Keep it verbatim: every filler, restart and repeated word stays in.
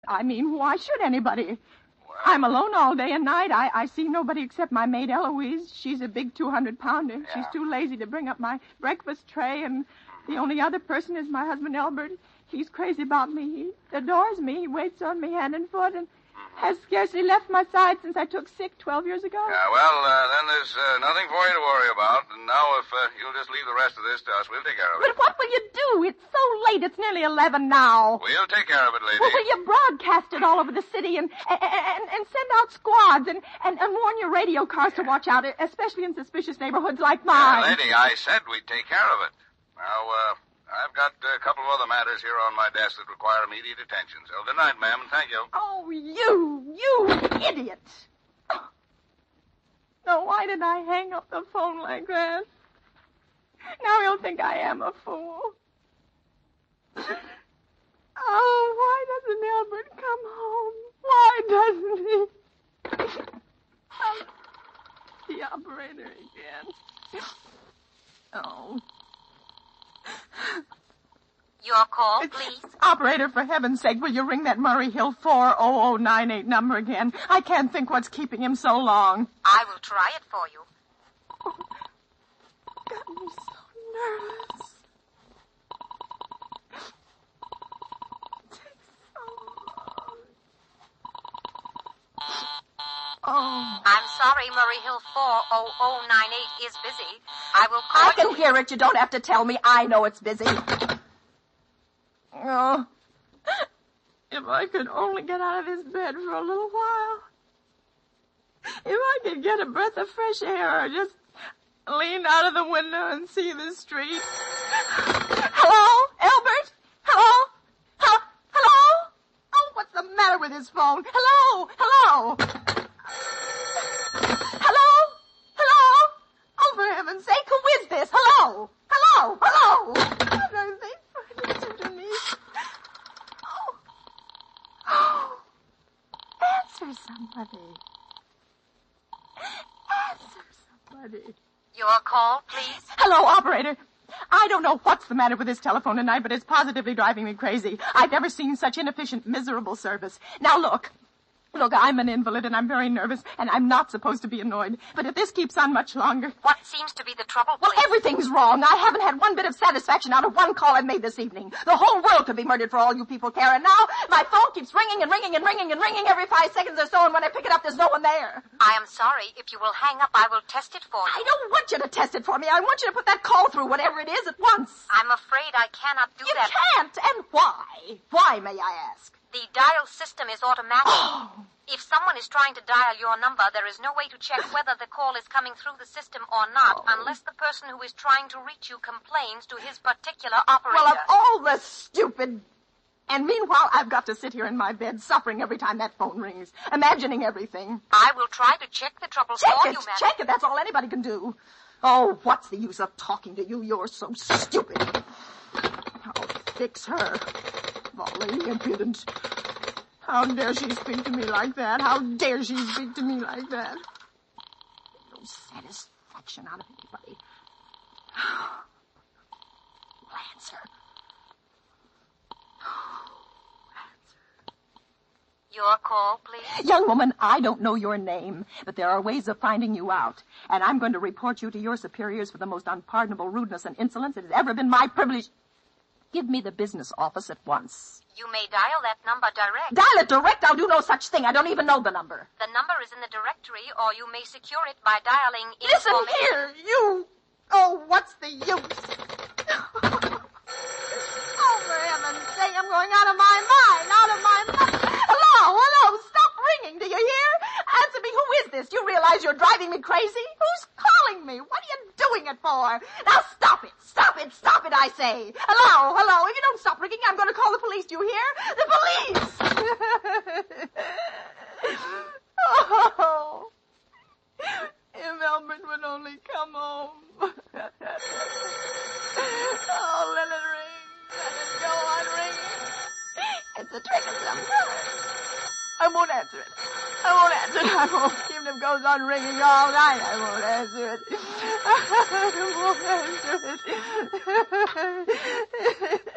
I mean, why should anybody? Well, I'm alone all day and night. I, I see nobody except my maid Eloise. She's a big two hundred pounder. Yeah. She's too lazy to bring up my breakfast tray, and the only other person is my husband Albert. He's crazy about me. He adores me. He waits on me hand and foot and has scarcely left my side since I took sick twelve years ago. Yeah, well, uh, then there's uh, nothing for you to worry about. And now if uh, you'll just leave the rest of this to us, we'll take care of it. But what will you do? It's so late. It's nearly eleven now. We'll take care of it, lady. Well, will you broadcast it all over the city and and, and, and send out squads and, and, and warn your radio cars to watch out, especially in suspicious neighborhoods like mine? Yeah, lady, I said we'd take care of it. Now, uh... I've got a couple of other matters here on my desk that require immediate attention. So good night, ma'am, and thank you. Oh, you, you idiot. No, why did I hang up the phone like that? Now he'll think I am a fool. Oh, why doesn't Albert come home? Why doesn't he? Oh, the operator again. Oh. Your call, please. Operator, for heaven's sake, will you ring that Murray Hill four oh oh nine eight number again? I can't think what's keeping him so long. I will try it for you. Oh, got me so nervous. It takes so long. Oh. I'm sorry, Murray Hill four oh oh nine eight is busy. I will call I can you. hear it. You don't have to tell me. I know it's busy. Oh. If I could only get out of this bed for a little while. If I could get a breath of fresh air or just lean out of the window and see the street. Hello? Albert? Hello? Hello? Hello? Oh, what's the matter with his phone? Hello? Hello? Hello? Hello? Oh, for heaven's sake, who is this? Hello? Hello? Hello? What are they trying to do to me? Oh. Oh. Answer somebody. Answer somebody. Your call, please. Hello, operator. I don't know what's the matter with this telephone tonight, but it's positively driving me crazy. I've never seen such inefficient, miserable service. Now, look. Look, I'm an invalid, and I'm very nervous, and I'm not supposed to be annoyed. But if this keeps on much longer... What seems to be the trouble, Well, please? everything's wrong. I haven't had one bit of satisfaction out of one call I've made this evening. The whole world could be murdered for all you people care, and now my phone keeps ringing and ringing and ringing and ringing every five seconds or so, and when I pick it up, there's no one there. I am sorry. If you will hang up, I will test it for you. I don't want you to test it for me. I want you to put that call through, whatever it is, at once. I'm afraid I cannot do you that. You can't, and why? Why, may I ask? The dial system is automatic. Oh. If someone is trying to dial your number, there is no way to check whether the call is coming through the system or not, oh. unless the person who is trying to reach you complains to his particular operator. Well, of all the stupid... And meanwhile, I've got to sit here in my bed, suffering every time that phone rings, imagining everything. I will try to check the trouble check for it, you, madam. Check it, that's all anybody can do. Oh, what's the use of talking to you? You're so stupid. I'll fix her. Volley, impudent. How dare she speak to me like that? How dare she speak to me like that? No satisfaction out of anybody. Answer. Your call, please. Young woman, I don't know your name, but there are ways of finding you out. And I'm going to report you to your superiors for the most unpardonable rudeness and insolence it has ever been my privilege. Give me the business office at once. You may dial that number direct. Dial it direct? I'll do no such thing. I don't even know the number. The number is in the directory, or you may secure it by dialing... Listen here, you... Oh, what's the use? Oh, for heaven's sake, I'm going out of my mind, out of my mind. Hello, hello, stop ringing, do you hear? Answer me, who is this? You realize you're driving me crazy? Who's calling me? What are you doing it for? Now stop it, stop it, stop it, I say. Hello, hello, if you don't stop ringing, I'm going to call the police, do you hear? The police! Oh, if Albert would only come home. Oh, let it ring. Let it go on ringing. It's a trick of some kind. I won't answer it. I won't answer it. I won't. Even if it goes on ringing all night, I won't answer it. I won't answer it.